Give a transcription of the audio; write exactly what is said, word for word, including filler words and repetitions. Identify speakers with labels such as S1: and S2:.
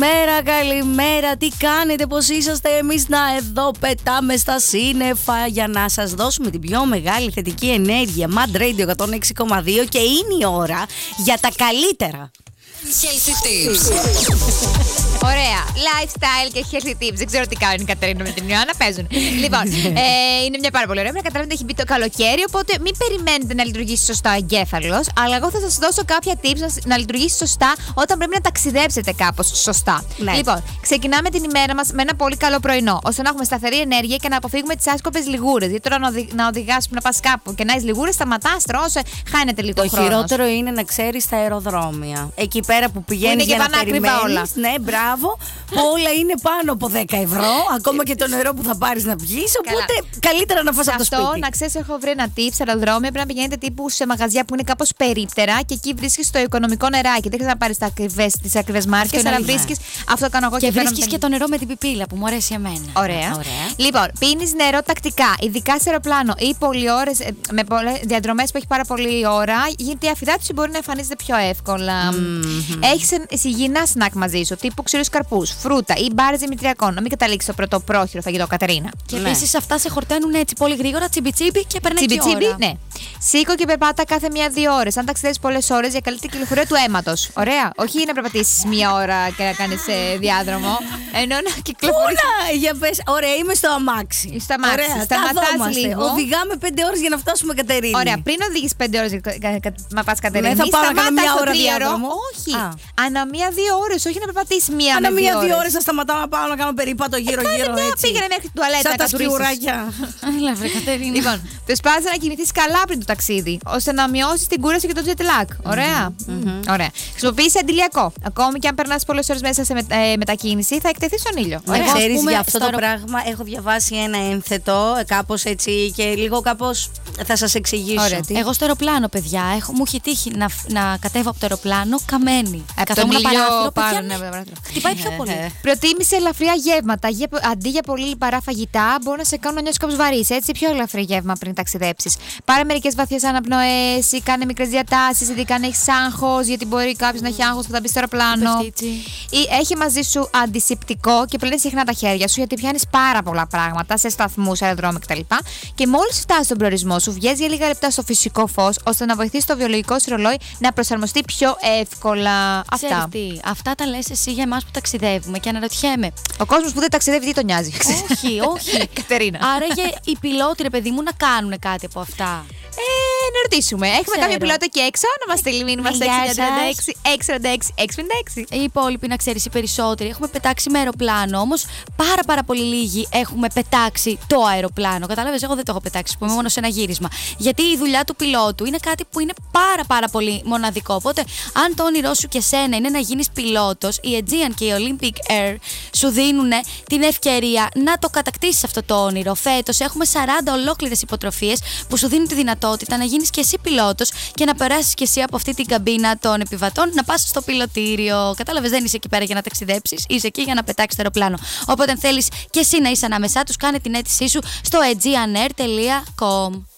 S1: Καλημέρα, καλημέρα, τι κάνετε, πώς είσαστε? Εμείς να εδώ πετάμε στα σύννεφα για να σας δώσουμε την πιο μεγάλη θετική ενέργεια. Mad Radio εκατόν έξι κόμμα δύο και είναι η ώρα για τα καλύτερα
S2: Healthy tips. Ωραία. Lifestyle και healthy tips. Δεν ξέρω τι κάνουν η Κατερίνα με την Ιωάννα. Παίζουν. Λοιπόν, ε, είναι μια πάρα πολύ ωραία. Να καταλάβετε, έχει μπει το καλοκαίρι. Οπότε μην περιμένετε να λειτουργήσει σωστά ο εγκέφαλος. Αλλά εγώ θα σας δώσω κάποια tips να, να λειτουργήσει σωστά όταν πρέπει να ταξιδέψετε κάπως σωστά. Ναι. Λοιπόν, ξεκινάμε την ημέρα μας με ένα πολύ καλό πρωινό. Ώστε να έχουμε σταθερή ενέργεια και να αποφύγουμε τις άσκοπες λιγούρες. Γιατί τώρα να, οδη, να οδηγάς που να πας κάπου και να έχει λιγούρες, σταματά, τρώσε, χάνεται λίγο χρόνο. Το
S1: χειρότερο είναι να ξέρεις τα αεροδρόμια. Εκεί πέρα που πηγαίνεις για να περιμένεις. Ναι, μπράβο. Που όλα είναι πάνω από δέκα ευρώ. Ακόμα και το νερό που θα πάρεις να πιεις. Οπότε καλά, καλύτερα να φας από το σπίτι.
S2: Αυτό, να ξέρεις, έχω βρει ένα tip σε αεροδρόμια. Πρέπει να πηγαίνετε τύπου σε μαγαζιά που είναι κάπως περίπτερα και εκεί βρίσκεις το οικονομικό νεράκι. Δεν χρειάζεται να πάρεις τις ακριβές μάρκες, αλλά βρίσκεις. Αυτό κάνω εγώ
S1: και,
S2: και
S1: βρίσκεις και το νερό με την πιπίλα που μου αρέσει εμένα.
S2: Ωραία. Ωραία. Λοιπόν, πίνεις νερό τακτικά, ειδικά σε αεροπλάνο ή πολλή ώρες, με πολλές διαδρομές που έχει πάρα πολλή ώρα, γιατί η αφυδάτωση μπορεί να εμφανίζεται πιο εύκολα. Mm-hmm. Έχεις υγιεινά σνακ μαζί σου, τύπου ξηρούς καρπούς, φρούτα ή μπάρες δημητριακών. Να μην καταλήξεις το πρώτο πρόχειρο φαγητό, Κατερίνα.
S1: Και ναι. Επίσης αυτά σε χορταίνουν έτσι πολύ γρήγορα, τσιμπιτσίμπι και περνάει και
S2: τσιμπι, ώρα. Ναι. Σήκω και περπάτα κάθε μία-δύο ώρες. Αν ταξιδεύεις πολλές ώρες, για καλύτερη κυκλοφορία του αίματος. Ωραία. Όχι να περπατήσεις μία ώρα και να κάνεις ε, διάδρομο. Ενώ να κυκλοφορείς.
S1: Πού για πες. Ωραία, είμαι στο αμάξι.
S2: Στο αμάξι. Σταματάς λίγο.
S1: Οδηγάμε πέντε ώρες για να φτάσουμε, Κατερίνα.
S2: Ωραία, πριν οδηγείς πέντε ώρες να πας, Κατερίνα.
S1: Ναι, θα πάω να κάνω μία ώρα διάδρομο.
S2: Όχι. Ανά μία-δύο ώρες, όχι να περπατήσεις μία
S1: Ανά μία-δύο ώρες θα σταματάω να πάω να κάνω περίπατο γύρω-γύρω.
S2: Πήγαινε μέχρι την τουαλέτα.
S1: Σαν τα σκιουράκια.
S2: Έλα, βρε Κατερίνα. Λοιπόν, προσπάθησε να κινηθείς καλά πριν το ταξίδι, ώστε να μειώσεις την κούραση και το jet lag. Ωραία. Ωραία. Χρησιμοποιείς αντιλιακό. Ακόμη και αν περνάς πολλές ώρες μέσα σε μετακίνηση, θα εκτεθείς στον ήλιο.
S1: Ξέρεις, για αυτό το πράγμα έχω διαβάσει ένα ένθετο, κάπως έτσι και λίγο κάπως θα σας εξηγήσω.
S3: Ωραία, εγώ στο αεροπλάνο, παιδιά, έχω, μου έχει τύχει να, να κατέβω από το αεροπλάνο καμένη.
S2: Από τον ήλιο πάνω.
S3: Χτυπάει πιο πολύ.
S2: Προτίμησε ελαφριά γεύματα. Αντί για πολύ λιπαρά φαγητά, μπορεί να σε κάνουν να νιώσεις κάπως βαρύς. Έτσι, πιο ελαφρύ γεύμα πριν ταξιδέψεις. Πάρε μερικές βαθιές αναπνοές ή κάνε μικρές διατάσεις, ειδικά αν έχεις άγχος, γιατί μπορεί κάποιος να έχει άγχος που θα μπει στο αεροπλάνο. Ή έχει μαζί σου αντισηπτικό και πλένει συχνά τα χέρια σου, γιατί πιάνεις πάρα πολλά πράγματα σε σταθμούς, αεροδρόμια κτλ. Και μόλις φτάσεις στον προορισμό σου, βγες για λίγα λεπτά στο φυσικό φως, ώστε να βοηθήσει το βιολογικό σου ρολόι να προσαρμοστεί πιο εύκολα. Αυτά.
S3: Τι, αυτά τα λες εσύ για εμάς που ταξιδεύουμε και αναρωτιέμαι.
S2: Ο κόσμος που δεν ταξιδεύει, τι τον νοιάζει.
S3: Όχι, όχι.
S2: Κατερίνα.
S3: Άραγε οι πιλότοι, ρε παιδί μου, να κάνουν κάτι από αυτά.
S2: Ε, να ρωτήσουμε. Έχουμε Ξέρω. κάποια πιλότα εκεί έξω να μας στείλει μήνυμα στο έξι τριάντα έξι έξι έξι έξι πενήντα έξι.
S3: Οι υπόλοιποι, να ξέρεις, οι περισσότεροι έχουμε πετάξει με αεροπλάνο. Όμως πάρα πάρα πολύ λίγοι έχουμε πετάξει το αεροπλάνο. Κατάλαβες, εγώ δεν το έχω πετάξει, που είμαι μόνο σε ένα γύρισμα. Γιατί η δουλειά του πιλότου είναι κάτι που είναι πάρα πάρα πολύ μοναδικό. Οπότε, αν το όνειρό σου και σένα είναι να γίνεις πιλότος, η Aegean και η Olympic Air σου δίνουν την ευκαιρία να το κατακτήσεις αυτό το όνειρο. Φέτος έχουμε σαράντα ολόκληρες υποτροφίες που σου δίνουν τη δυνατότητα να γίνεις και εσύ πιλότος και να περάσεις και εσύ από αυτή την καμπίνα των επιβατών να πας στο πιλωτήριο. Κατάλαβες, δεν είσαι εκεί πέρα για να ταξιδέψεις, είσαι εκεί για να πετάξεις το αεροπλάνο. Οπότε, αν θέλεις και εσύ να είσαι ανάμεσά τους, κάνε την αίτησή σου στο aegeanair τελεία com.